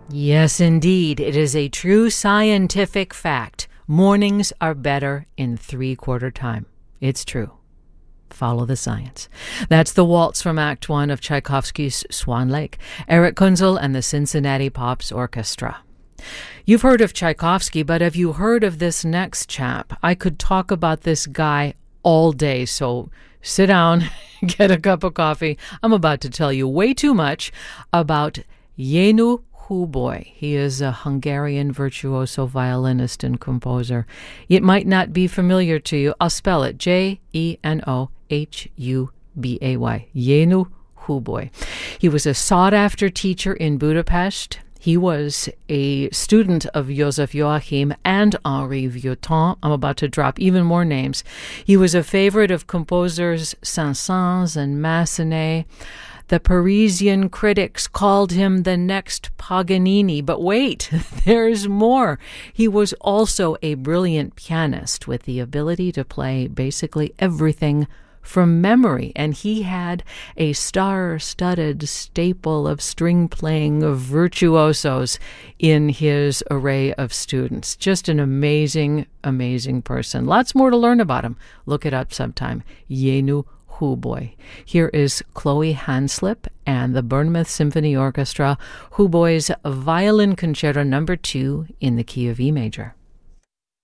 Yes, indeed. It is a true scientific fact. Mornings are better in three-quarter time. It's true. Follow the science. That's the waltz from Act One of Tchaikovsky's Swan Lake, Eric Kunzel and the Cincinnati Pops Orchestra. You've heard of Tchaikovsky, but have you heard of this next chap? I could talk about this guy all day, so sit down, get a cup of coffee. I'm about to tell you way too much about Jenő Hubói. He is a Hungarian virtuoso violinist and composer. It might not be familiar to you. I'll spell it Jenohubay. Jenő Hubói. He was a sought-after teacher in Budapest. He was a student of Joseph Joachim and Henri Vieuxtemps. I'm about to drop even more names. He was a favorite of composers Saint-Saëns and Massenet. The Parisian critics called him the next Paganini. But wait, there's more. He was also a brilliant pianist with the ability to play basically everything from memory, and he had a star-studded staple of string-playing virtuosos in his array of students. Just an amazing, amazing person. Lots more to learn about him. Look it up sometime. Jenő Hubói. Here is Chloe Hanslip and the Bournemouth Symphony Orchestra, Hubói's Violin Concerto No. 2 in the key of E major.